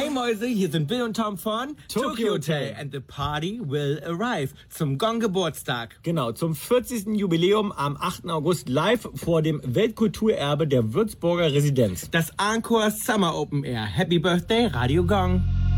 Hey Mäuse, hier sind Bill und Tom von Tokyo Hotel and the party will arrive zum Gong-Geburtstag. Genau, zum 40. Jubiläum am 8. August live vor dem Weltkulturerbe der Würzburger Residenz. Das Encore Summer Open Air. Happy Birthday, Radio Gong.